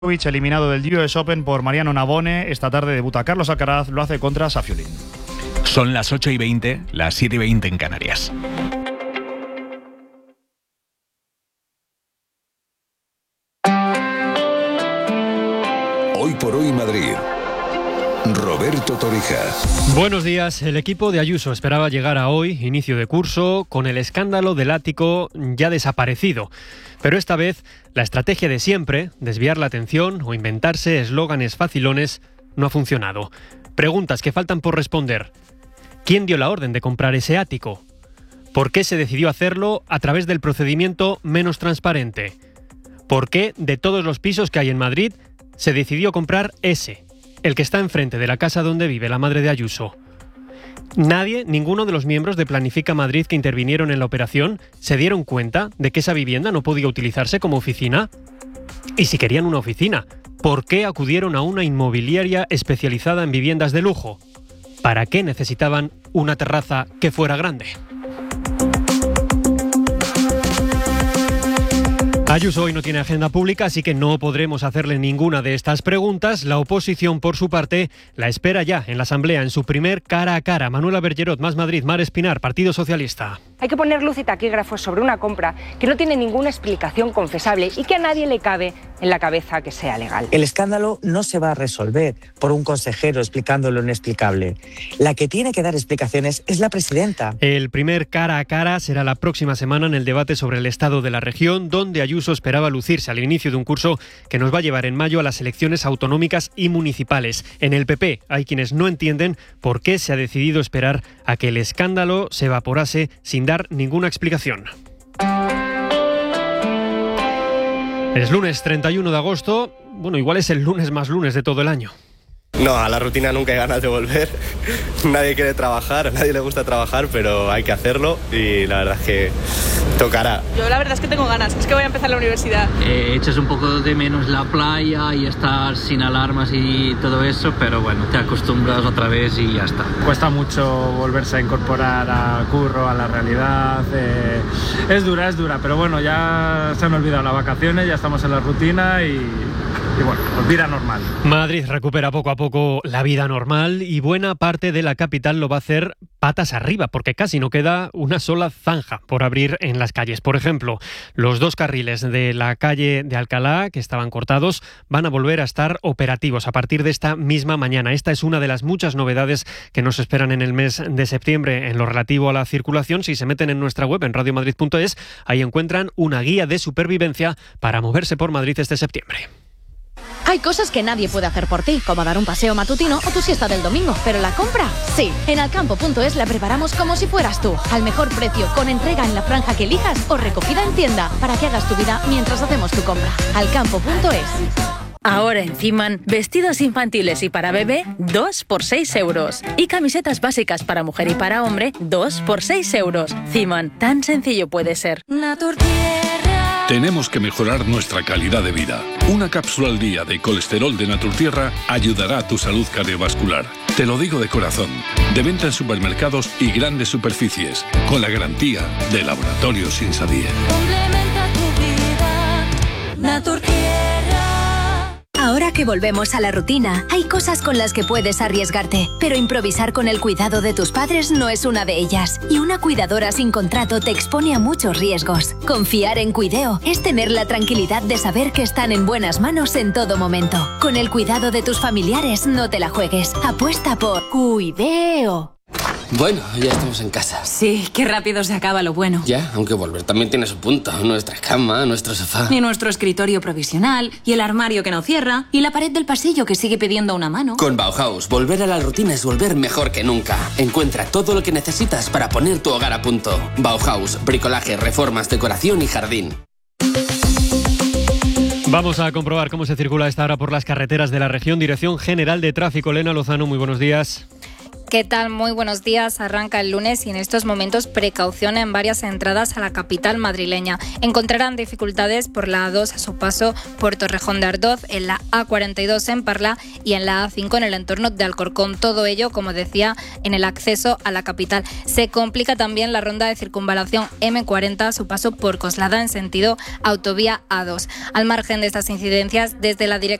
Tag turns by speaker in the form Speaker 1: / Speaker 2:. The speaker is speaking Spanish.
Speaker 1: Eliminado del US Open por Mariano Navone. Esta tarde debuta Carlos Alcaraz, lo hace contra Safiullin.
Speaker 2: Son las 8:20, las 7:20 en Canarias.
Speaker 3: Hoy por hoy Madrid. Roberto Torija.
Speaker 4: Buenos días. El equipo de Ayuso esperaba llegar a hoy, inicio de curso, con el escándalo del ático ya desaparecido. Pero esta vez, la estrategia de siempre, desviar la atención o inventarse eslóganes facilones, no ha funcionado. Preguntas que faltan por responder. ¿Quién dio la orden de comprar ese ático? ¿Por qué se decidió hacerlo a través del procedimiento menos transparente? ¿Por qué, de todos los pisos que hay en Madrid, se decidió comprar ese, el que está enfrente de la casa donde vive la madre de Ayuso? Ninguno de los miembros de Planifica Madrid que intervinieron en la operación se dieron cuenta de que esa vivienda no podía utilizarse como oficina. Y si querían una oficina, ¿por qué acudieron a una inmobiliaria especializada en viviendas de lujo? ¿Para qué necesitaban una terraza que fuera grande? Ayuso hoy no tiene agenda pública, así que no podremos hacerle ninguna de estas preguntas. La oposición, por su parte, la espera ya en la Asamblea en su primer cara a cara. Manuela Bergerot, Más Madrid, Mar Espinar, Partido Socialista.
Speaker 5: Hay que poner luz y taquígrafos sobre una compra que no tiene ninguna explicación confesable y que a nadie le cabe en la cabeza que sea legal.
Speaker 6: El escándalo no se va a resolver por un consejero explicando lo inexplicable. La que tiene que dar explicaciones es la presidenta.
Speaker 4: El primer cara a cara será la próxima semana en el debate sobre el estado de la región, donde Ayuso esperaba lucirse al inicio de un curso que nos va a llevar en mayo a las elecciones autonómicas y municipales. En el PP hay quienes no entienden por qué se ha decidido esperar a que el escándalo se evaporase sin dar ninguna explicación. Es lunes 31 de agosto, bueno, igual es el lunes más lunes de todo el año.
Speaker 7: No, a la rutina nunca hay ganas de volver. Nadie quiere trabajar, a nadie le gusta trabajar, pero hay que hacerlo y la verdad es que tocará.
Speaker 8: Yo la verdad es que tengo ganas, es que voy a empezar la universidad.
Speaker 9: Echas un poco de menos la playa y estar sin alarmas y todo eso, pero bueno, te acostumbras otra vez y ya está.
Speaker 10: Cuesta mucho volverse a incorporar al curro, a la realidad. Es dura, pero bueno, ya se han olvidado las vacaciones, ya estamos en la rutina y bueno, pues vida normal.
Speaker 4: Madrid recupera poco a poco la vida normal y buena parte de la capital lo va a hacer patas arriba, porque casi no queda una sola zanja por abrir en las calles. Por ejemplo, los 2 carriles de la calle de Alcalá, que estaban cortados, van a volver a estar operativos a partir de esta misma mañana. Esta es una de las muchas novedades que nos esperan en el mes de septiembre en lo relativo a la circulación. Si se meten en nuestra web, en radiomadrid.es, ahí encuentran una guía de supervivencia para moverse por Madrid este septiembre.
Speaker 11: Hay cosas que nadie puede hacer por ti, como dar un paseo matutino o tu siesta del domingo, pero la compra, sí. En alcampo.es la preparamos como si fueras tú, al mejor precio, con entrega en la franja que elijas o recogida en tienda, para que hagas tu vida mientras hacemos tu compra. Alcampo.es.
Speaker 12: Ahora en Ciman, vestidos infantiles y para bebé, 2 por 6 euros. Y camisetas básicas para mujer y para hombre, 2 por 6 euros. Ciman, tan sencillo puede ser.
Speaker 3: Tenemos que mejorar nuestra calidad de vida. Una cápsula al día de colesterol de Naturtierra ayudará a tu salud cardiovascular. Te lo digo de corazón. De venta en supermercados y grandes superficies, con la garantía de Laboratorios Insadier.
Speaker 13: Complementa tu vida, Naturtierra.
Speaker 14: Ahora que volvemos a la rutina, hay cosas con las que puedes arriesgarte, pero improvisar con el cuidado de tus padres no es una de ellas. Y una cuidadora sin contrato te expone a muchos riesgos. Confiar en Cuideo es tener la tranquilidad de saber que están en buenas manos en todo momento. Con el cuidado de tus familiares no te la juegues. Apuesta por Cuideo.
Speaker 15: Bueno, ya estamos en casa.
Speaker 16: Sí, qué rápido se acaba lo bueno.
Speaker 15: Ya, aunque volver también tiene su punto. Nuestra cama, nuestro sofá.
Speaker 16: Y nuestro escritorio provisional, y el armario que no cierra, y la pared del pasillo que sigue pidiendo una mano.
Speaker 15: Con Bauhaus, volver a la rutina es volver mejor que nunca. Encuentra todo lo que necesitas para poner tu hogar a punto. Bauhaus, bricolaje, reformas, decoración y jardín.
Speaker 4: Vamos a comprobar cómo se circula a esta hora por las carreteras de la región. Dirección General de Tráfico, Elena Lozano, muy buenos días.
Speaker 17: ¿Qué tal? Muy buenos días. Arranca el lunes y en estos momentos precaución en varias entradas a la capital madrileña. Encontrarán dificultades por la A2 a su paso por Torrejón de Ardoz, en la A42 en Parla y en la A5 en el entorno de Alcorcón. Todo ello, como decía, en el acceso a la capital. Se complica también la ronda de circunvalación M40 a su paso por Coslada en sentido autovía A2. Al margen de estas incidencias, desde la Dirección